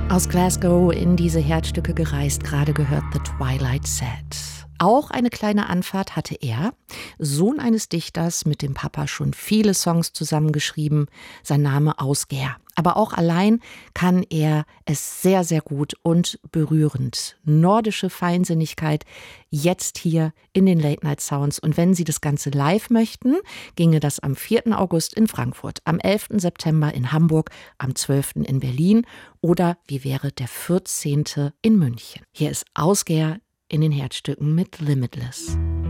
Aus Glasgow in diese Herzstücke gereist, gerade gehört The Twilight Sad. Auch eine kleine Anfahrt hatte er, Sohn eines Dichters, mit dem Papa schon viele Songs zusammengeschrieben, sein Name Ausger. Aber auch allein kann er es sehr, sehr gut und berührend. Nordische Feinsinnigkeit, jetzt hier in den Late Night Sounds. Und wenn Sie das Ganze live möchten, ginge das am 4. August in Frankfurt, am 11. September in Hamburg, am 12. in Berlin oder wie wäre der 14. in München. Hier ist Ausger in den Herzstücken mit Limitless.